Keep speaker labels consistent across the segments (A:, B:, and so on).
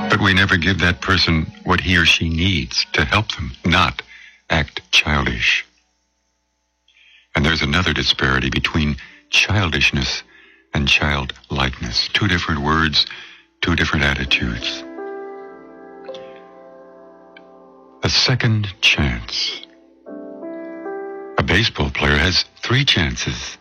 A: But we never give that person what he or she needs to help them not act childish. And there's another disparity between childishness and childlikeness. Two different words, two different attitudes. A second chance. A baseball player has 3 chances.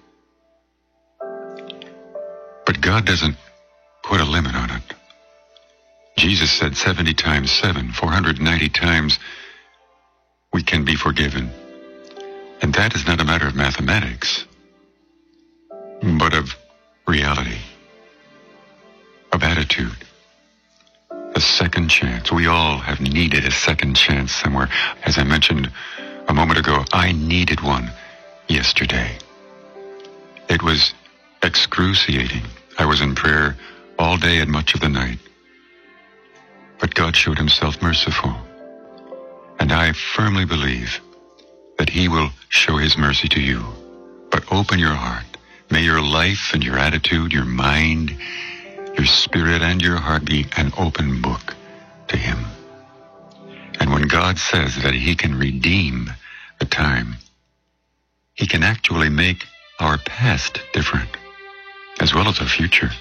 A: But God doesn't put a limit on it. Jesus said 70 times 7, 490 times we can be forgiven. And that is not a matter of mathematics, but of reality, of attitude. A second chance. We all have needed a second chance somewhere. As I mentioned a moment ago, I needed one yesterday. It was excruciating. I was in prayer all day and much of the night. But God showed himself merciful. And I firmly believe that he will show his mercy to you. But open your heart. May your life and your attitude, your mind, your spirit and your heart be an open book to him. And when God says that he can redeem the time, he can actually make our past different, as well as our future.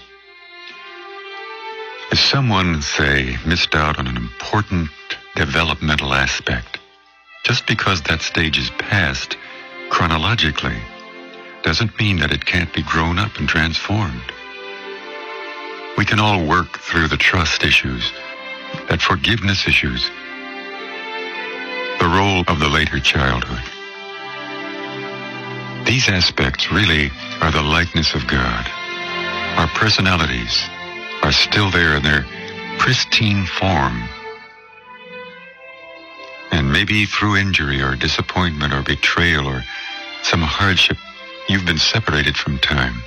A: If someone, say, missed out on an important developmental aspect, just because that stage is past chronologically, doesn't mean that it can't be grown up and transformed. We can all work through the trust issues, that forgiveness issues, the role of the later childhood. These aspects really are the likeness of God. Our personalities are still there in their pristine form. And maybe through injury or disappointment or betrayal or some hardship, you've been separated from time.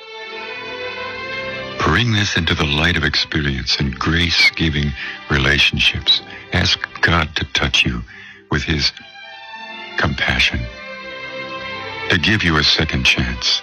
A: Bring this into the light of experience and grace-giving relationships. Ask God to touch you with his compassion, to give you a second chance.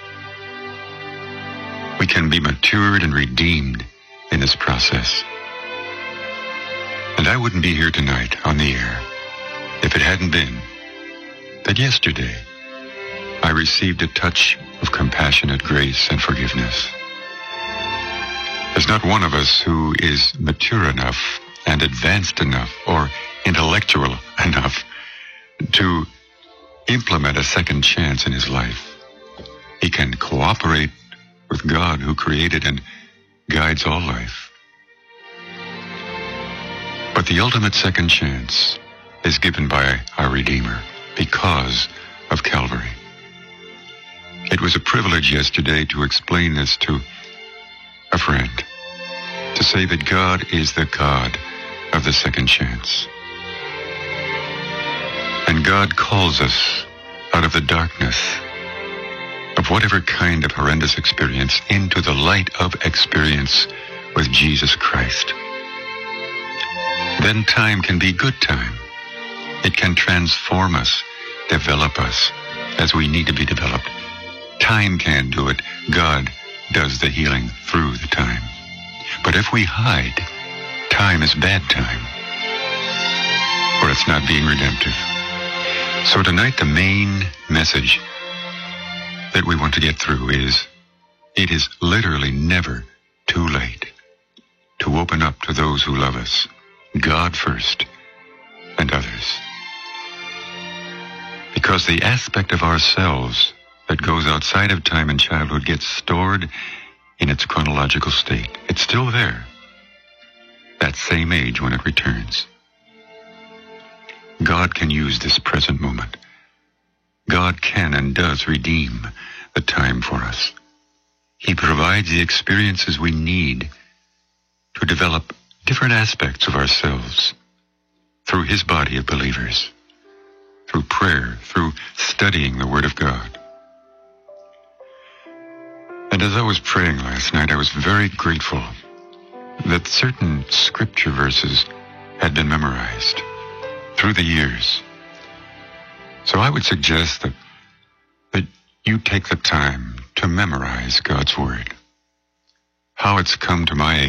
A: We can be matured and redeemed in this process. And I wouldn't be here tonight on the air if it hadn't been that yesterday I received a touch of compassionate grace and forgiveness. There's not one of us who is mature enough and advanced enough or intellectual enough to implement a second chance in his life. He can cooperate with God who created and guides all life. But the ultimate second chance is given by our Redeemer because of Calvary. It was a privilege yesterday to explain this to a friend, to say that God is the God of the second chance. And God calls us out of the darkness of whatever kind of horrendous experience into the light of experience with Jesus Christ. Then time can be good time. It can transform us, develop us as we need to be developed. Time can't do it. God does the healing through the time. But if we hide, time is bad time, or it's not being redemptive. So tonight the main message that we want to get through is, it is literally never too late to open up to those who love us, God first and others. Because the aspect of ourselves that goes outside of time and childhood gets stored in its chronological state. It's still there, that same age when it returns. God can use this present moment. God can and does redeem the time for us. He provides the experiences we need to develop different aspects of ourselves through his body of believers, through prayer, through studying the Word of God. And as I was praying last night, I was very grateful that certain scripture verses had been memorized through the years. So I would suggest that you take the time to memorize God's Word. How it's come to my